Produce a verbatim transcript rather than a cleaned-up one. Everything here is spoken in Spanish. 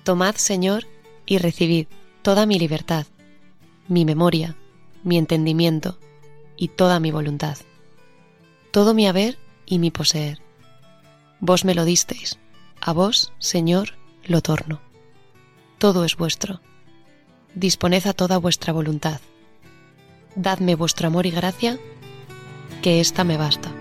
Tomad, Señor, y recibid toda mi libertad, mi memoria, mi entendimiento y toda mi voluntad, todo mi haber y mi poseer. Vos me lo disteis, a vos, Señor, lo torno. Todo es vuestro. Disponed a toda vuestra voluntad. Dadme vuestro amor y gracia, que ésta me basta.